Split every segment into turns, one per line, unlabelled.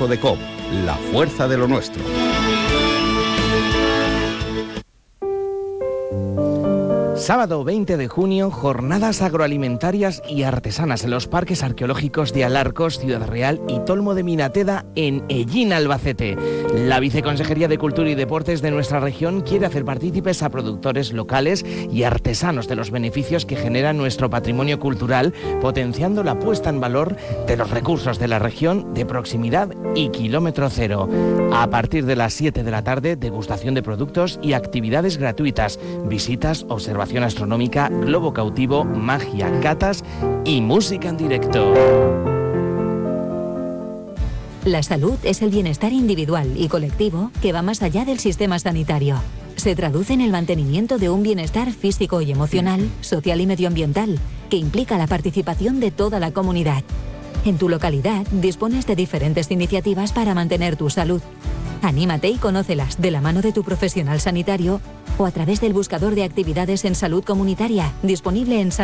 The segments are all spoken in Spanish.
Banco de Coop, la fuerza de lo nuestro.
Sábado 20 de junio, jornadas agroalimentarias y artesanas en los parques arqueológicos de Alarcos, Ciudad Real y Tolmo de Minateda en Ellín, Albacete. La Viceconsejería de Cultura y Deportes de nuestra región quiere hacer partícipes a productores locales y artesanos de los beneficios que genera nuestro patrimonio cultural, potenciando la puesta en valor de los recursos de la región de proximidad y kilómetro cero. A partir de las 7 de la tarde, degustación de productos y actividades gratuitas, visitas, observación astronómica, globo cautivo, magia, catas y música en directo.
La salud es el bienestar individual y colectivo que va más allá del sistema sanitario. Se traduce en el mantenimiento de un bienestar físico y emocional, social y medioambiental, que implica la participación de toda la comunidad. En tu localidad dispones de diferentes iniciativas para mantener tu salud. Anímate y conócelas de la mano de tu profesional sanitario o a través del buscador de actividades en salud comunitaria, disponible en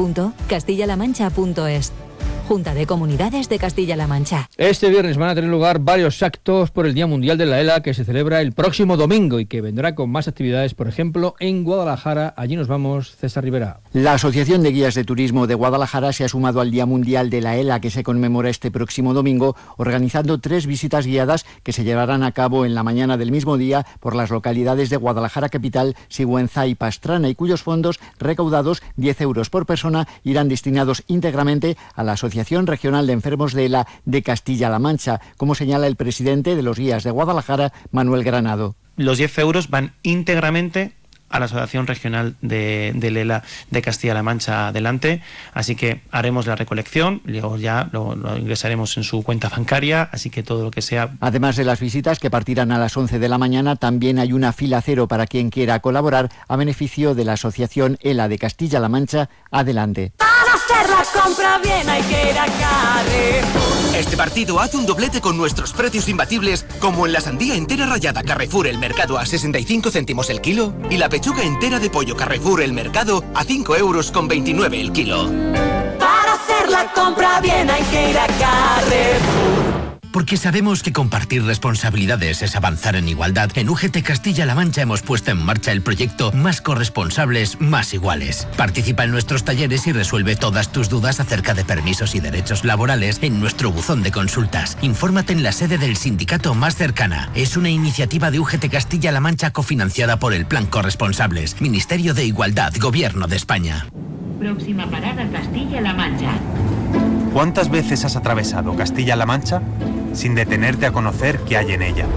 sanidad.castillalamancha.es. Junta de Comunidades de Castilla-La Mancha.
Este viernes van a tener lugar varios actos por el Día Mundial de la ELA, que se celebra el próximo domingo y que vendrá con más actividades, por ejemplo, en Guadalajara. Allí nos vamos, César Rivera.
La Asociación de Guías de Turismo de Guadalajara se ha sumado al Día Mundial de la ELA, que se conmemora este próximo domingo, organizando 3 visitas guiadas que se llevarán a cabo en la mañana del mismo día por las localidades de Guadalajara Capital, Sigüenza y Pastrana, y cuyos fondos recaudados, 10 euros por persona, irán destinados íntegramente a la Asociación Regional de Enfermos de ELA de Castilla-La Mancha, como señala el presidente de los Guías de Guadalajara, Manuel Granado.
Los 10 euros van íntegramente a la Asociación Regional del ELA de Castilla-La Mancha adelante, así que haremos la recolección, luego ya lo ingresaremos en su cuenta bancaria, así que todo lo que sea.
Además de las visitas, que partirán a las 11 de la mañana, también hay una fila cero para quien quiera colaborar a beneficio de la Asociación ELA de Castilla-La Mancha adelante.
Hacer la compra bien hay que ir a Carrefour.
Este partido hace un doblete con nuestros precios imbatibles, como en la sandía entera rallada Carrefour El Mercado a 65 céntimos el kilo y la pechuga entera de pollo Carrefour El Mercado a 5,29 € el kilo.
Para hacer la compra bien hay que ir a Carrefour.
Porque sabemos que compartir responsabilidades es avanzar en igualdad. En UGT Castilla-La Mancha hemos puesto en marcha el proyecto Más corresponsables, más iguales. Participa en nuestros talleres y resuelve todas tus dudas acerca de permisos y derechos laborales en nuestro buzón de consultas. Infórmate en la sede del sindicato más cercana. Es una iniciativa de UGT Castilla-La Mancha cofinanciada por el Plan Corresponsables, Ministerio de Igualdad, Gobierno de España.
Próxima parada, Castilla-La Mancha.
¿Cuántas veces has atravesado Castilla-La Mancha sin detenerte a conocer qué hay en ella?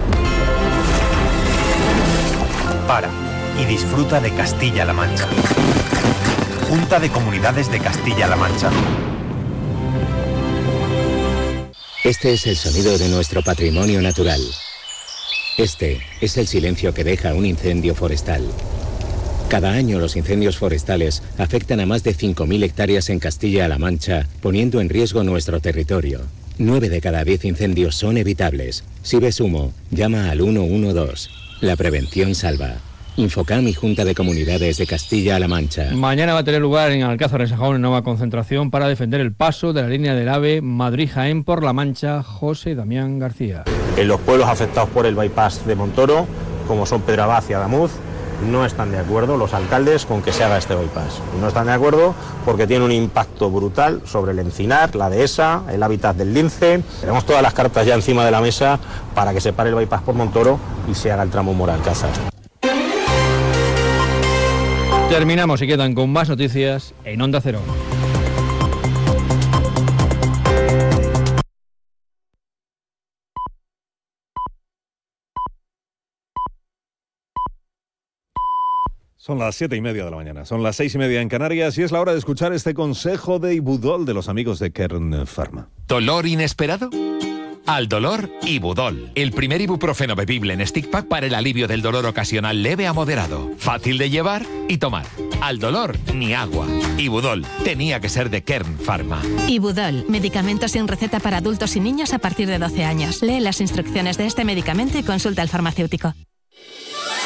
Para y disfruta de Castilla-La Mancha. Junta de Comunidades de Castilla-La Mancha.
Este es el sonido de nuestro patrimonio natural. Este es el silencio que deja un incendio forestal. Cada año los incendios forestales afectan a más de 5.000 hectáreas en Castilla-La Mancha, poniendo en riesgo nuestro territorio. 9 de cada 10 incendios son evitables. Si ves humo, llama al 112. La prevención salva. Infocam y Junta de Comunidades de Castilla-La Mancha.
Mañana va a tener lugar en Alcázar de Sahagún una nueva concentración para defender el paso de la línea del AVE Madrid-Jaén por La Mancha. José Damián García.
En los pueblos afectados por el bypass de Montoro, como son Pedrabaz y Adamuz, no están de acuerdo los alcaldes con que se haga este bypass. No están de acuerdo porque tiene un impacto brutal sobre el encinar, la dehesa, el hábitat del lince. Tenemos todas las cartas ya encima de la mesa para que se pare el bypass por Montoro y se haga el tramo Mora-Alcázar.
Terminamos y quedan con más noticias en Onda Cero.
Son las 7:30 de la mañana, son las 6:30 en Canarias y es la hora de escuchar este consejo de Ibudol de los amigos de Kern Pharma.
¿Dolor inesperado? Aldolor Ibudol, el primer ibuprofeno bebible en stick pack para el alivio del dolor ocasional leve a moderado. Fácil de llevar y tomar. Aldolor ni agua. Ibudol tenía que ser de Kern Pharma.
Ibudol, medicamento sin receta para adultos y niños a partir de 12 años. Lee las instrucciones de este medicamento y consulta al farmacéutico.